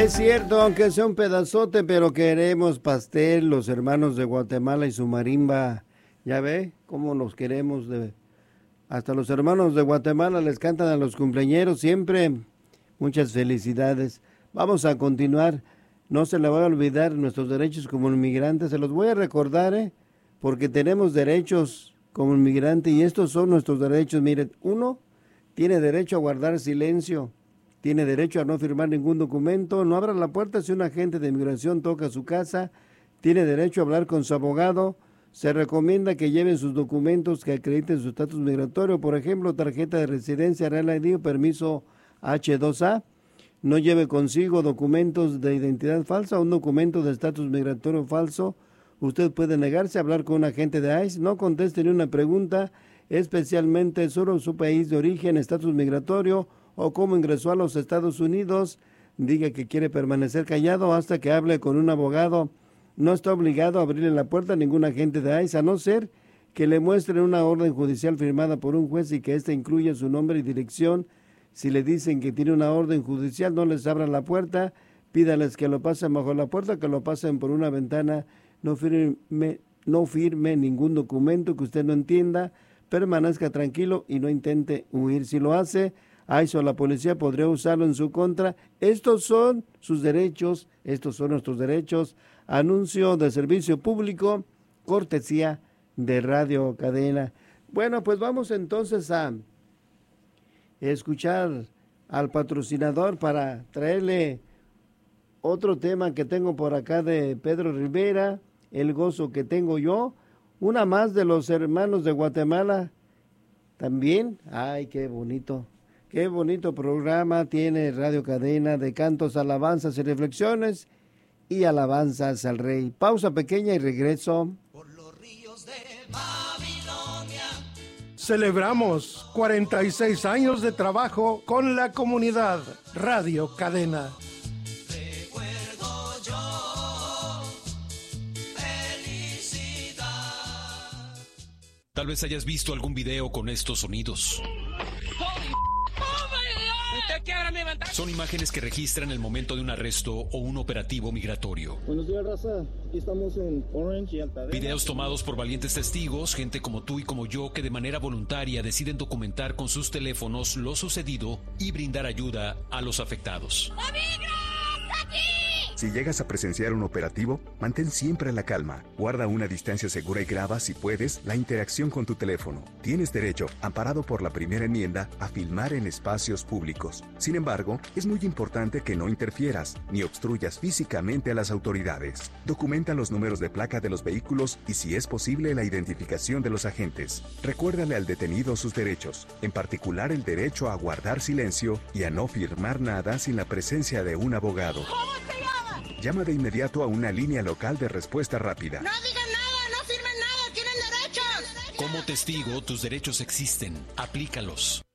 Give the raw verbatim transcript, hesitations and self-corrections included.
Es cierto, aunque sea un pedazote, pero queremos pastel, los hermanos de Guatemala y su marimba. Ya ve cómo nos queremos. De... Hasta los hermanos de Guatemala les cantan a los cumpleañeros siempre. Muchas felicidades. Vamos a continuar. No se le va a olvidar nuestros derechos como inmigrantes. Se los voy a recordar, ¿eh? Porque tenemos derechos como inmigrante y estos son nuestros derechos. Miren, uno tiene derecho a guardar silencio. Tiene derecho a no firmar ningún documento, no abra la puerta si un agente de inmigración toca su casa, tiene derecho a hablar con su abogado, se recomienda que lleven sus documentos que acrediten su estatus migratorio, por ejemplo, tarjeta de residencia, Real I D o permiso hache dos a, no lleve consigo documentos de identidad falsa o un documento de estatus migratorio falso, usted puede negarse a hablar con un agente de ICE, no conteste ni una pregunta, especialmente sobre su país de origen, estatus migratorio, o cómo ingresó a los Estados Unidos, diga que quiere permanecer callado hasta que hable con un abogado. No está obligado a abrirle la puerta a ningún agente de ICE, a no ser que le muestren una orden judicial firmada por un juez y que ésta incluya su nombre y dirección. Si le dicen que tiene una orden judicial, no les abran la puerta, pídales que lo pasen bajo la puerta, que lo pasen por una ventana, no firme, no firme ningún documento que usted no entienda, permanezca tranquilo y no intente huir. Si lo hace, ICE o la policía podría usarlo en su contra. Estos son sus derechos, estos son nuestros derechos. Anuncio de servicio público, cortesía de Radio Cadena. Bueno, pues vamos entonces a escuchar al patrocinador para traerle otro tema que tengo por acá de Pedro Rivera, El gozo que tengo yo. Una más de los hermanos de Guatemala también. Ay, qué bonito. Qué bonito programa tiene Radio Cadena de cantos, alabanzas y reflexiones y alabanzas al Rey. Pausa pequeña y regreso. Por los ríos de Babilonia. Celebramos cuarenta y seis años de trabajo con la comunidad. Radio Cadena. Recuerdo yo felicidad. Tal vez hayas visto algún video con estos sonidos. Son imágenes que registran el momento de un arresto o un operativo migratorio. Buenos días, raza. Aquí estamos en Orange y Altadena. Videos tomados por valientes testigos, gente como tú y como yo, que de manera voluntaria deciden documentar con sus teléfonos lo sucedido y brindar ayuda a los afectados. Si llegas a presenciar un operativo, mantén siempre la calma, guarda una distancia segura y graba, si puedes, la interacción con tu teléfono. Tienes derecho, amparado por la primera enmienda, a filmar en espacios públicos. Sin embargo, es muy importante que no interfieras ni obstruyas físicamente a las autoridades. Documenta los números de placa de los vehículos y, si es posible, la identificación de los agentes. Recuérdale al detenido sus derechos, en particular el derecho a guardar silencio y a no firmar nada sin la presencia de un abogado. ¿Cómo se llama? Llama de inmediato a una línea local de respuesta rápida. No digan nada, no firmen nada, tienen derechos. Como testigo, tus derechos existen. Aplícalos.